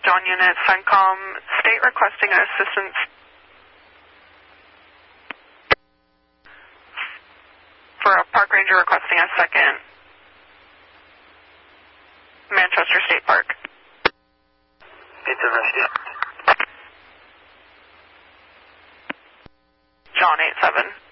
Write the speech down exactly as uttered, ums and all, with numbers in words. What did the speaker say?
John unit, CENTCOM, state requesting assistance for a park ranger requesting a second. Manchester State Park. It's a rescue. John eight seven.